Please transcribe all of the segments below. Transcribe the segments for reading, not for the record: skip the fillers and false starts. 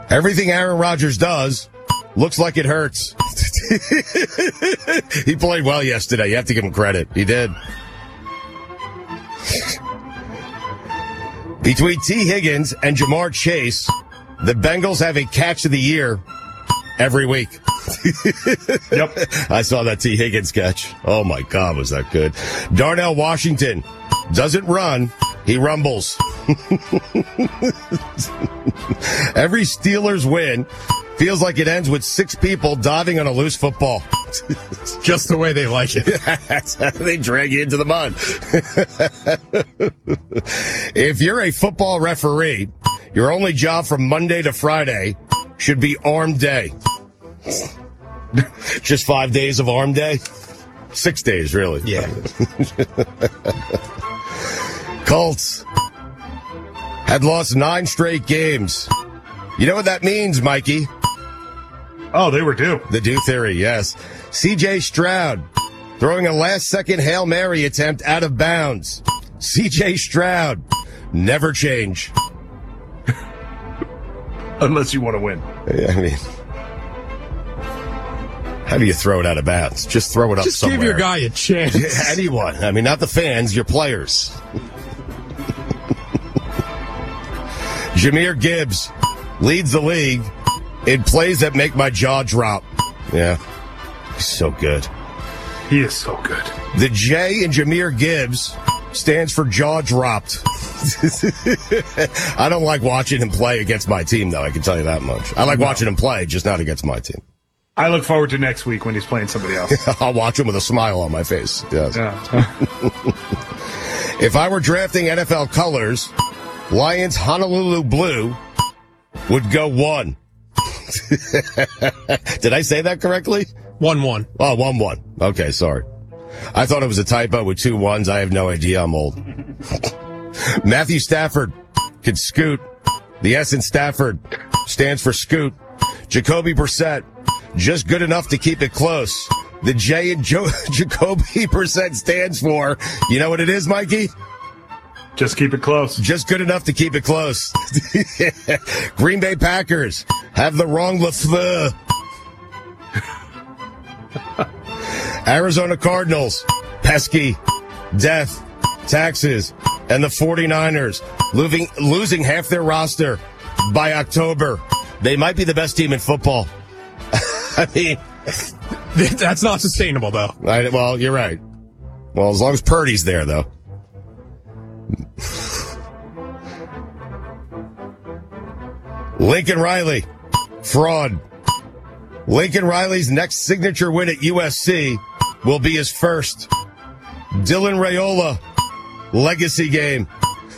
Everything Aaron Rodgers does looks like it hurts. He played well yesterday. You have to give him credit. He did. Between T. Higgins and Jamar Chase, the Bengals have a catch of the year every week. Yep. I saw that T. Higgins catch. Oh, my God, was that good. Darnell Washington doesn't run. He rumbles. Every Steelers win feels like it ends with 6 people diving on a loose football. Just the way they like it. That's how they drag you into the mud. If you're a football referee, your only job from Monday to Friday should be arm day. Just 5 days of arm day? 6 days, really. Yeah. Colts had lost 9 straight games. You know what that means, Mikey? Oh, they were due. The due theory, yes. C.J. Stroud throwing a last-second Hail Mary attempt out of bounds. C.J. Stroud, never change. Unless you want to win. I mean, how do you throw it out of bounds? Just throw it up Just somewhere. give your guy a chance. Anyone. I mean, not the fans, your players. Jahmyr Gibbs leads the league in plays that make my jaw drop. Yeah. He's so good. He is so good. The J in Jahmyr Gibbs stands for jaw dropped. I don't like watching him play against my team, though. I can tell you that much. I like watching him play, just not against my team. I look forward to next week when he's playing somebody else. I'll watch him with a smile on my face. Yes. Yeah. If I were drafting NFL colors, Lions Honolulu Blue would go 1. Did I say that correctly? 1-1. Oh, 1-1. Okay, sorry. I thought it was a typo with 2 1s. I have no idea. I'm old. Matthew Stafford could scoot. The S in Stafford stands for scoot. Jacoby Brissett, just good enough to keep it close. The J in Jacoby Brissett stands for, you know what it is, Mikey? Just keep it close. Just good enough to keep it close. Green Bay Packers have the wrong LaFleur. Arizona Cardinals, pesky, death, taxes, and the 49ers losing half their roster by October. They might be the best team in football. I mean, That's not sustainable, though. well, you're right. Well, as long as Purdy's there, though. Lincoln Riley, fraud. Lincoln Riley's next signature win at USC will be his first. Dylan Raiola, legacy game.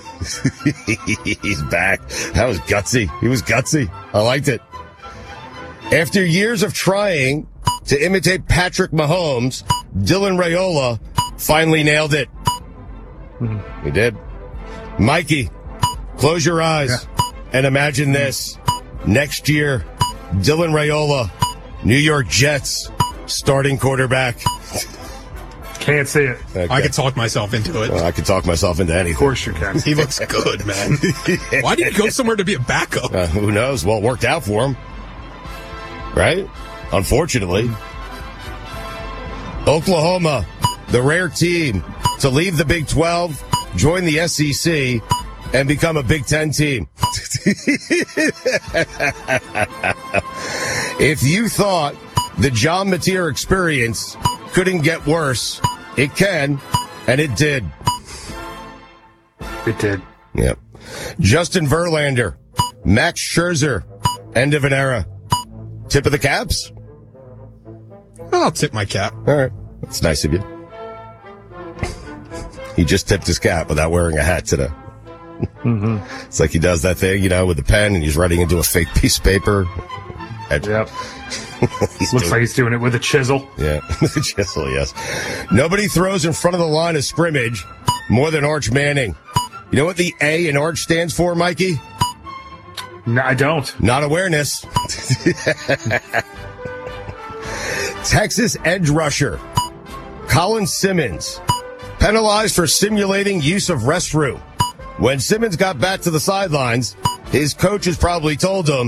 He's back. That was gutsy. He was gutsy. I liked it. After years of trying to imitate Patrick Mahomes, Dylan Raiola finally nailed it. He did. Mikey, close your eyes and imagine this. Next year, Dylan Raiola, New York Jets, starting quarterback. Can't see it. Okay. I could talk myself into it. Well, I could talk myself into anything. Of course you can. He looks good, man. Why did he go somewhere to be a backup? Who knows? Well, it worked out for him. Right? Unfortunately. Oklahoma, the rare team to leave the Big 12, join the SEC, and become a Big 10 team. If you thought the John Mateer experience couldn't get worse, it can, and it did. It did. Yep. Justin Verlander, Max Scherzer, end of an era. Tip of the caps? I'll tip my cap. All right. That's nice of you. He just tipped his cap without wearing a hat today. Mm-hmm. It's like he does that thing, with the pen, and he's writing into a fake piece of paper. Yep. Looks like he's doing it with a chisel. Yeah, with a chisel, yes. Nobody throws in front of the line of scrimmage more than Arch Manning. You know what the A in Arch stands for, Mikey? No, I don't. Not awareness. Texas edge rusher Colin Simmons penalized for simulating use of restroom. When Simmons got back to the sidelines, his coaches probably told him,